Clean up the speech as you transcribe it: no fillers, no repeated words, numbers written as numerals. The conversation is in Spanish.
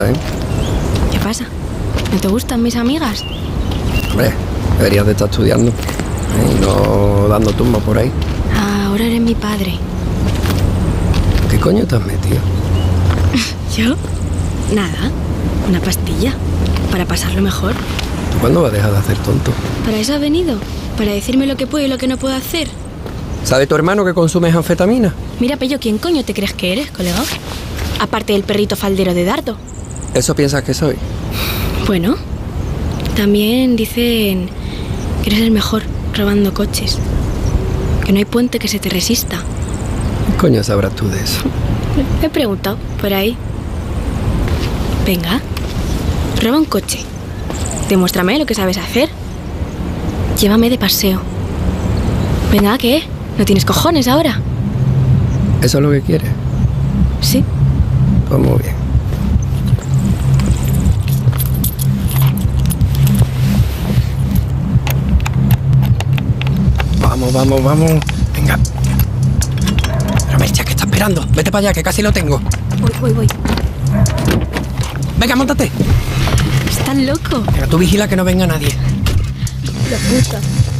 ¿Eh? ¿Qué pasa? ¿No te gustan mis amigas? Hombre, deberías de estar estudiando y no dando tumba por ahí. Ahora eres mi padre. ¿Qué coño te has metido? ¿Yo? Nada. Una pastilla. Para pasarlo mejor. ¿Tú cuándo vas a dejar de hacer tonto? ¿Para eso has venido? ¿Para decirme lo que puedo y lo que no puedo hacer? ¿Sabe tu hermano que consumes anfetamina? Mira, Pello, ¿quién coño te crees que eres, colega? Aparte del perrito faldero de Dardo. ¿Eso piensas que soy? Bueno, también dicen que eres el mejor robando coches. Que no hay puente que se te resista. ¿Qué coño sabrás tú de eso? Me he preguntado, por ahí. Venga, roba un coche. Demuéstrame lo que sabes hacer. Llévame de paseo. Venga, ¿qué? ¿No tienes cojones ahora? ¿Eso es lo que quieres? Sí. Pues muy bien. Vamos. Venga. Pero Mercha, ¿qué está esperando? Vete para allá, que casi lo tengo. Voy. Venga, móntate. Estás loco. Venga, tú vigila que no venga nadie. La puta.